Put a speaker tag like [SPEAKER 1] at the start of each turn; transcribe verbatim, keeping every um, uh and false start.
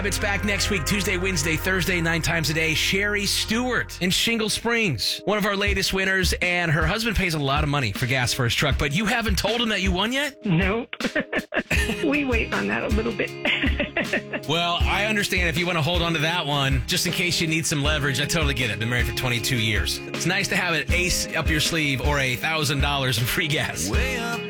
[SPEAKER 1] It's back next week, Tuesday, Wednesday, Thursday, nine times a day. Sherry Stewart in Shingle Springs, one of our latest winners, and her husband pays a lot of money for gas for his truck, but you haven't told him that you won yet?
[SPEAKER 2] Nope. We wait on that a little bit.
[SPEAKER 1] Well, I understand if you want to hold on to that one, just in case you need some leverage. I totally get it. Been married for twenty-two years. It's nice to have an ace up your sleeve or a one thousand dollars in free gas.
[SPEAKER 3] Way up